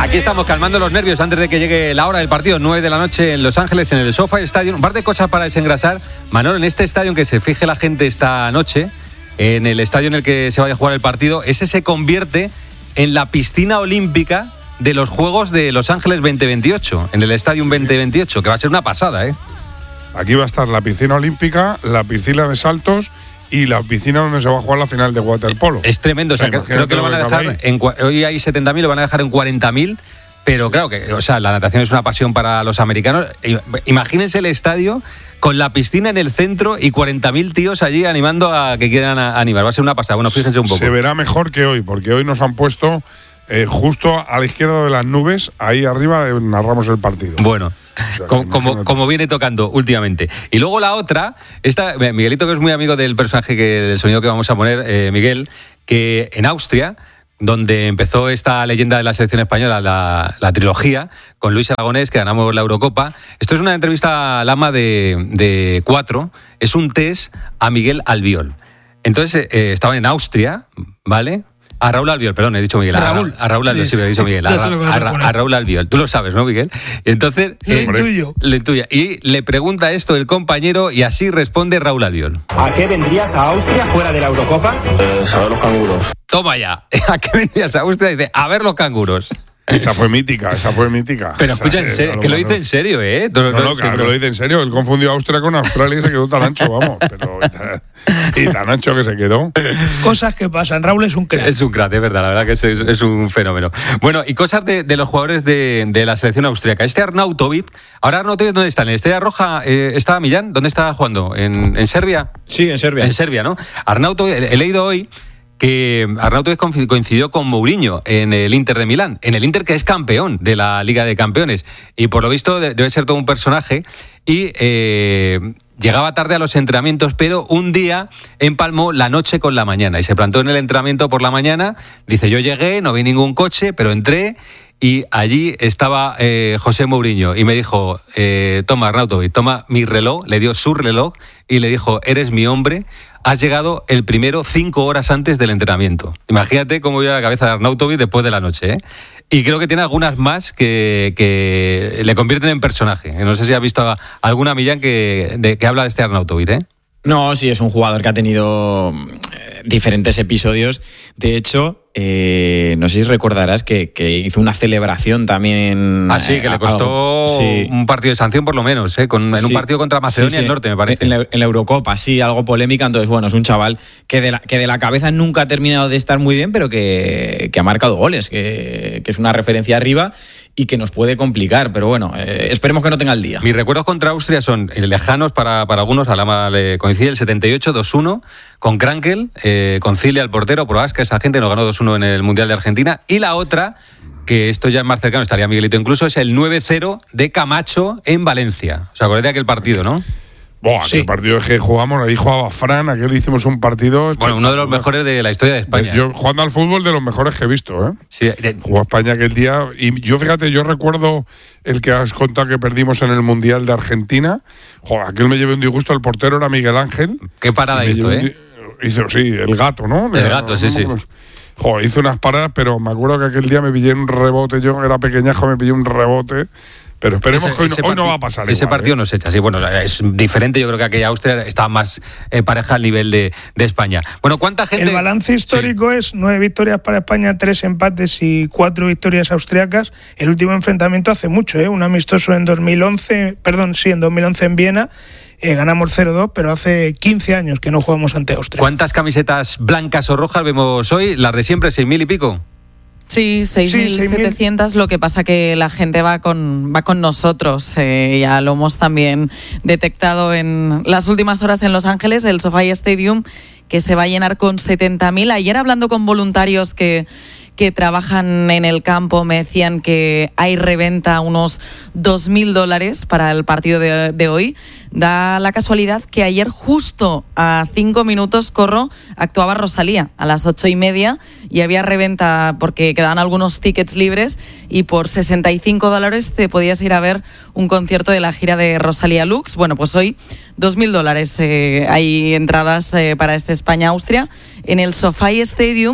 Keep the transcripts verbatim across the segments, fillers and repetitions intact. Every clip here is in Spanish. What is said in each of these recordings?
Aquí estamos calmando los nervios antes de que llegue la hora del partido, nueve de la noche en Los Ángeles, en el SoFi Stadium. Un par de cosas para desengrasar. Manolo, en este estadio en que se fije la gente esta noche, en el estadio en el que se vaya a jugar el partido, ese se convierte en la piscina olímpica de los Juegos de Los Ángeles veinte veintiocho, en el Stadium veinte veintiocho, que va a ser una pasada, ¿eh? Aquí va a estar la piscina olímpica, la piscina de saltos y la piscina donde se va a jugar la final de waterpolo. Es tremendo, o sea, o sea, creo que lo van a dejar, en, hoy hay setenta mil, lo van a dejar en cuarenta mil, pero claro que, o sea, la natación es una pasión para los americanos. Imagínense el estadio con la piscina en el centro y cuarenta mil tíos allí animando a que quieran animar. Va a ser una pasada. Bueno, fíjense un poco. Se verá mejor que hoy, porque hoy nos han puesto eh, justo a la izquierda de las nubes, ahí arriba eh, narramos el partido. Bueno, o sea, como, como, como viene tocando últimamente. Y luego la otra, esta, Miguelito, que es muy amigo del personaje, que, del sonido que vamos a poner, eh, Miguel, que en Austria, donde empezó esta leyenda de la selección española, la, la trilogía, con Luis Aragonés, que ganamos la Eurocopa. Esto es una entrevista al ama de, de Cuatro, es un test a Miguel Albiol. Entonces, eh, estaban en Austria, ¿vale? A Raúl Albiol, perdón, he dicho Miguel. A Raúl, a Raúl Albiol, sí, sí, me lo he dicho Miguel. A, a, a, a Raúl Albiol, tú lo sabes, ¿no, Miguel? Entonces, lo eh, intuyo. Lo intuya. Y le pregunta esto el compañero y así responde Raúl Albiol. ¿A qué vendrías a Austria fuera de la Eurocopa? Eh, a ver los canguros. Toma ya. ¿A qué vendrías a Austria? Dice, a ver los canguros. Esa fue mítica, esa fue mítica. Pero escucha, en serio, que lo dice en serio, ¿eh? No, no, no claro que lo dice en serio. Él confundió a Austria con Australia y se quedó tan ancho, vamos. Pero y tan, y tan ancho que se quedó. Cosas que pasan. Raúl es un crack. Es un crack, es verdad. La verdad que es, es un fenómeno. Bueno, y cosas de, de los jugadores de, de la selección austríaca. Este Arnautovic, ahora Arnautovic, ¿dónde está? ¿En el Estrella Roja eh, está Millán? ¿Dónde está jugando? ¿En, en Serbia? Sí, en Serbia. En Serbia, ¿no? Arnautovic, he leído hoy que Arnautovic coincidió con Mourinho en el Inter de Milán, en el Inter que es campeón de la Liga de Campeones, y por lo visto debe ser todo un personaje, y eh, llegaba tarde a los entrenamientos, pero un día empalmó la noche con la mañana, y se plantó en el entrenamiento por la mañana, dice, yo llegué, no vi ningún coche, pero entré, y allí estaba eh, José Mourinho, y me dijo, eh, toma Arnautovic, toma mi reloj, le dio su reloj, y le dijo, eres mi hombre, has llegado el primero cinco horas antes del entrenamiento. Imagínate cómo iba la cabeza de Arnautovic después de la noche, ¿eh? Y creo que tiene algunas más que, que le convierten en personaje. No sé si has visto a alguna, Millán, que, de, que habla de este Arnautovic, ¿eh? No, sí, es un jugador que ha tenido eh, diferentes episodios. De hecho, eh, no sé si recordarás que, que hizo una celebración también. Ah, sí, que eh, le costó sí. un partido de sanción por lo menos, ¿eh? Con, en sí. un partido contra Macedonia sí, sí. del Norte, me parece. En la, en la Eurocopa, sí, algo polémica. Entonces, bueno, es un chaval que de la, que de la cabeza nunca ha terminado de estar muy bien, pero que, que ha marcado goles, que, que es una referencia arriba y que nos puede complicar, pero bueno, eh, esperemos que no tenga el día. Mis recuerdos contra Austria son lejanos para, para algunos, a Lama le coincide el setenta y ocho dos uno, con Krankel, eh, con Cilia, el portero, Proaska, esa gente nos ganó dos uno en el Mundial de Argentina, y la otra, que esto ya es más cercano, estaría Miguelito incluso, es el nueve cero de Camacho en Valencia. ¿Os acordáis de aquel partido, no? Buah, sí. El partido que jugamos, ahí jugaba Fran, aquel hicimos un partido. Bueno, uno de los mejores de la historia de España. Yo jugando al fútbol de los mejores que he visto, ¿eh? Sí, de... Jugó España aquel día. Y yo, fíjate, yo recuerdo el que has contado que perdimos en el Mundial de Argentina. Joder, aquel me llevé un disgusto, el portero era Miguel Ángel. Qué parada hizo, ¿eh? Hizo, sí, el gato, ¿no? El gato, sí, sí. Joder, hizo unas paradas, pero me acuerdo que aquel día me pillé un rebote. Yo era pequeñajo, me pillé un rebote. Pero esperemos ese, que hoy, no, hoy no va a pasar ese igual, partido ¿eh? nos echa, sí, bueno, es diferente, yo creo que aquella Austria estaba más eh, pareja al nivel de, de España. Bueno, ¿cuánta gente...? El balance histórico sí. es nueve victorias para España, tres empates y cuatro victorias austriacas. El último enfrentamiento hace mucho, ¿eh? Un amistoso en dos mil once, perdón, sí, en dos mil once en Viena. Eh, ganamos cero dos, pero hace quince años que no jugamos ante Austria. ¿Cuántas camisetas blancas o rojas vemos hoy? Las de siempre, seis mil y pico. Sí, seis mil setecientos, lo que pasa que la gente va con va con nosotros, eh, ya lo hemos también detectado en las últimas horas en Los Ángeles, el SoFi Stadium, que se va a llenar con setenta mil. Ayer hablando con voluntarios que que trabajan en el campo me decían que hay reventa unos dos mil dólares para el partido de, de hoy. Da la casualidad que ayer justo a cinco minutos, Corro, actuaba Rosalía a las ocho y media y había reventa porque quedaban algunos tickets libres y por sesenta y cinco dólares te podías ir a ver un concierto de la gira de Rosalía Lux. Bueno, pues hoy dos mil dólares eh, hay entradas eh, para este España-Austria en el SoFi Stadium,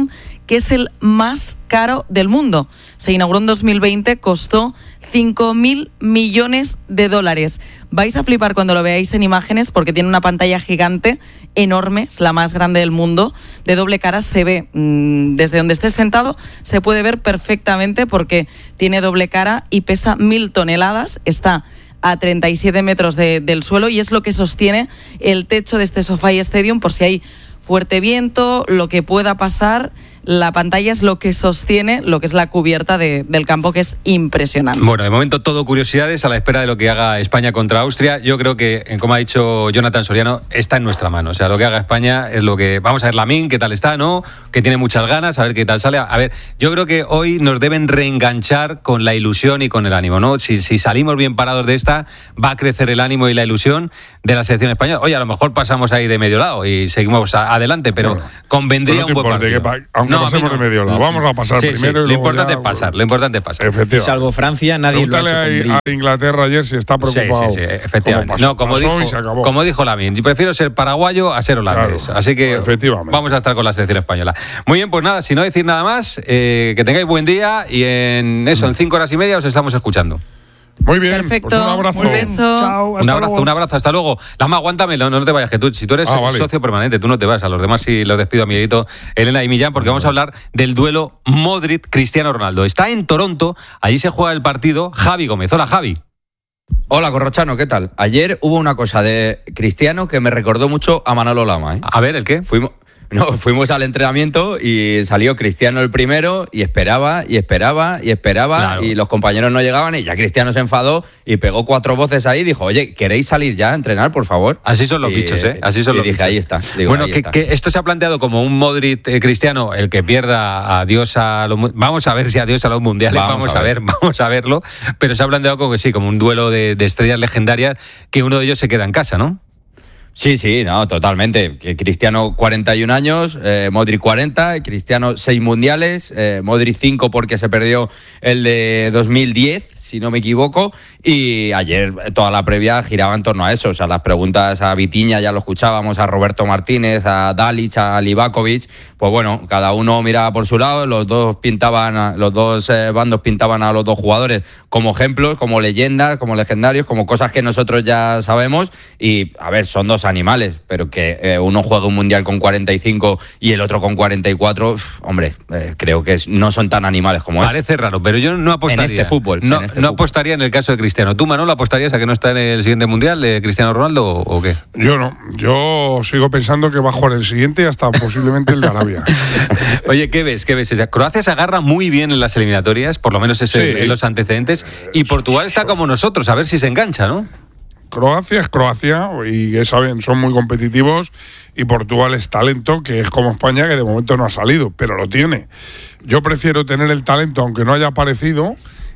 que es el más caro del mundo. Se inauguró en dos mil veinte, costó cinco mil millones de dólares. Vais a flipar cuando lo veáis en imágenes porque tiene una pantalla gigante, enorme, es la más grande del mundo, de doble cara. Se ve mmm, desde donde estés sentado, se puede ver perfectamente porque tiene doble cara y pesa mil toneladas, está a treinta y siete metros de, del suelo y es lo que sostiene el techo de este SoFi Stadium por si hay fuerte viento, lo que pueda pasar. La pantalla es lo que sostiene lo que es la cubierta de, del campo, que es impresionante. Bueno, de momento todo curiosidades a la espera de lo que haga España contra Austria. Yo creo que, como ha dicho Jonathan Soriano, está en nuestra mano. O sea, lo que haga España es lo que... Vamos a ver Lamine, qué tal está, ¿no? Que tiene muchas ganas, a ver qué tal sale. A ver, yo creo que hoy nos deben reenganchar con la ilusión y con el ánimo, ¿no? Si, si salimos bien parados de esta, va a crecer el ánimo y la ilusión de la selección española. Oye, a lo mejor pasamos ahí de medio lado y seguimos a, adelante, pero bueno, convendría un buen partido. Pa- aunque no, pasemos no, de medio lado, vamos a pasar sí, primero. Sí, y lo importante ya, es pasar, bueno, lo importante es pasar. Efectivamente. Salvo Francia, nadie Pregúntale lo ha hecho a, a Inglaterra ayer si está preocupado. Sí, sí, sí, efectivamente. Como pasó, no, como pasó dijo, como dijo Lamine, yo prefiero ser paraguayo a ser holandés. Claro, así que vamos a estar con la selección española. Muy bien, pues nada, si no decir nada más, eh, que tengáis buen día y en eso, en cinco horas y media os estamos escuchando. Muy bien, perfecto. Pues un abrazo. Un beso. Chao, hasta un abrazo, luego. un abrazo, hasta luego. Lama, aguántamelo, no, no te vayas, que tú, si tú eres ah, vale. socio permanente, tú no te vas, a los demás sí los despido a mi edito, Elena y Millán, porque vamos a hablar del duelo Modric-Cristiano Ronaldo. Está en Toronto, allí se juega el partido. Javi Gómez. Hola, Javi. Hola, Corrochano, ¿qué tal? Ayer hubo una cosa de Cristiano que me recordó mucho a Manolo Lama, ¿eh? A ver, ¿el qué? Fuimos... No, fuimos al entrenamiento y salió Cristiano el primero y esperaba y esperaba y esperaba claro. Y los compañeros no llegaban y ya Cristiano se enfadó y pegó cuatro voces ahí y dijo, oye, ¿queréis salir ya a entrenar, por favor? Así son los y, bichos, ¿eh? Así son y los dije, bichos. ahí está. Digo, bueno, ahí que, está. que esto se ha planteado como un Modric eh, Cristiano, el que pierda adiós a los... Vamos a ver si adiós a los mundiales, vamos, vamos a, ver. ver, vamos a verlo, pero se ha planteado como que sí, como un duelo de, de estrellas legendarias, que uno de ellos se queda en casa, ¿no? Sí, sí, no, totalmente. Cristiano cuarenta y un años, eh, Modric cuarenta, Cristiano seis mundiales, eh, Modric cinco porque se perdió el de dos mil diez, si no me equivoco, y ayer toda la previa giraba en torno a eso. O sea, las preguntas a Vitinha ya lo escuchábamos, a Roberto Martínez, a Dalic, a Livakovic, pues bueno, cada uno miraba por su lado, los dos pintaban, los dos eh, bandos pintaban a los dos jugadores como ejemplos, como leyendas, como legendarios, como cosas que nosotros ya sabemos, y a ver, son dos animales, pero que eh, uno juega un mundial con cuarenta y cinco y el otro con cuarenta y cuatro, uf, hombre, eh, creo que es, no son tan animales como es. Parece raro, pero yo no apostaría. En este fútbol. No, en este no fútbol. apostaría en el caso de Cristiano. ¿Tú, Manolo, apostarías a que no está en el siguiente mundial eh, Cristiano Ronaldo o, o qué? Yo no. Yo sigo pensando que va a jugar el siguiente y hasta posiblemente el de Arabia. Oye, ¿qué ves? ¿Qué ves? O sea, Croacia se agarra muy bien en las eliminatorias, por lo menos es sí. en los antecedentes, y Portugal está como nosotros, a ver si se engancha, ¿no? Croacia es Croacia y ya saben, son muy competitivos, y Portugal es talento, que es como España, que de momento no ha salido, pero lo tiene. Yo prefiero tener el talento, aunque no haya aparecido,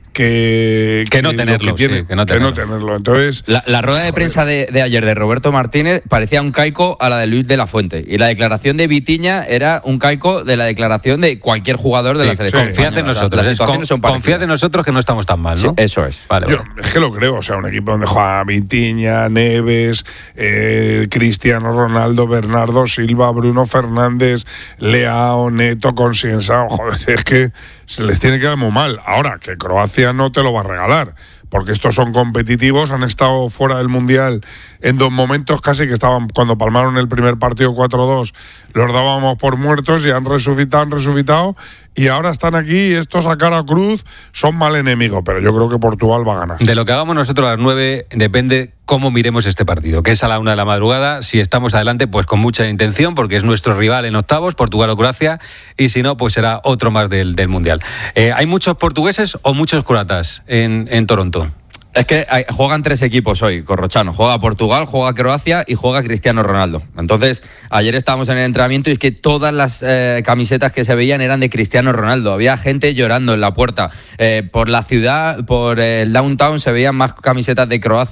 que, que, que no tenerlo, que, tiene, sí, que no tenerlo. Que no tenerlo. Entonces, la, la rueda de joder. prensa de, de ayer de Roberto Martínez parecía un caico a la de Luis de la Fuente, y la declaración de Vitinha era un caico de la declaración de cualquier jugador de sí, la selección. Confiad en nosotros, las con, son confiad en nosotros que no estamos tan mal, ¿no? Sí, eso es. Vale, Yo, vale. Es que lo creo, o sea, un equipo donde juega Vitinha, Neves, eh, Cristiano Ronaldo, Bernardo Silva, Bruno Fernández, Leao, Neto, Consiensao, joder, es que se les tiene que dar muy mal. Ahora, que Croacia no te lo va a regalar, porque estos son competitivos, han estado fuera del Mundial en dos momentos casi, que estaban, cuando palmaron el primer partido cuatro dos, los dábamos por muertos y han resucitado, han resucitado, y ahora están aquí, estos a cara cruz son mal enemigo, pero yo creo que Portugal va a ganar. De lo que hagamos nosotros a las nueve depende cómo miremos este partido, que es a la una de la madrugada. Si estamos adelante, pues con mucha intención, porque es nuestro rival en octavos, Portugal o Croacia, y si no, pues será otro más del, del Mundial. Eh, ¿Hay muchos portugueses o muchos croatas en, en Toronto? Es que hay, juegan tres equipos hoy, Corrochano. Juega Portugal, juega Croacia y juega Cristiano Ronaldo. Entonces, ayer estábamos en el entrenamiento y es que todas las eh, camisetas que se veían eran de Cristiano Ronaldo. Había gente llorando en la puerta. Eh, por la ciudad, por el downtown, se veían más camisetas de Croacia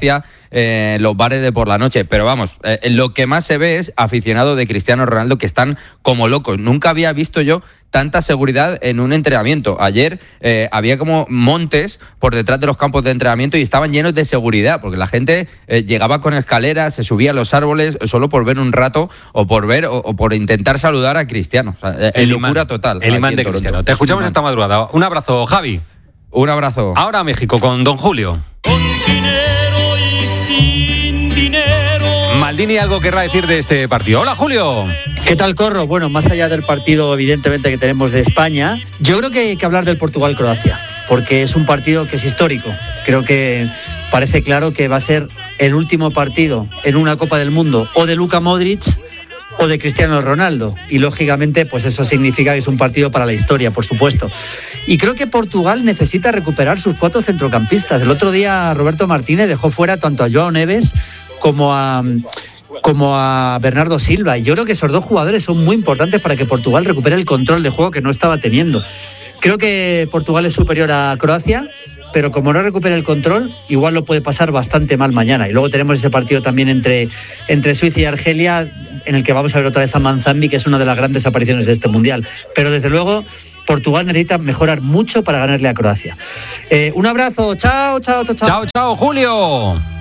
eh, en los bares de por la noche. Pero vamos, eh, lo que más se ve es aficionados de Cristiano Ronaldo que están como locos. Nunca había visto yo tanta seguridad en un entrenamiento. Ayer eh, había como montes por detrás de los campos de entrenamiento y estaban llenos de seguridad, porque la gente eh, llegaba con escaleras, se subía a los árboles solo por ver un rato o por ver o, o por intentar saludar a Cristiano. O sea, el locura imán, total. El imán de Cristiano. Te escuchamos esta madrugada. Un abrazo, Javi. Un abrazo. Ahora a México con don Julio. Con dinero y sin dinero. Maldini, ¿algo querrá decir de este partido? Hola, Julio. ¿Qué tal, Corro? Bueno, más allá del partido, evidentemente, que tenemos de España, yo creo que hay que hablar del Portugal-Croacia, porque es un partido que es histórico. Creo que parece claro que va a ser el último partido en una Copa del Mundo o de Luka Modric o de Cristiano Ronaldo. Y, lógicamente, pues eso significa que es un partido para la historia, por supuesto. Y creo que Portugal necesita recuperar sus cuatro centrocampistas. El otro día Roberto Martínez dejó fuera tanto a Joao Neves como a... como a Bernardo Silva, y yo creo que esos dos jugadores son muy importantes para que Portugal recupere el control de juego que no estaba teniendo. Creo que Portugal es superior a Croacia, pero como no recupera el control, igual lo puede pasar bastante mal mañana. Y luego tenemos ese partido también entre, entre Suiza y Argelia, en el que vamos a ver otra vez a Manzambi, que es una de las grandes apariciones de este Mundial. Pero desde luego Portugal necesita mejorar mucho para ganarle a Croacia. Eh, un abrazo, chao, chao, chao, chao. Chao, chao, Julio.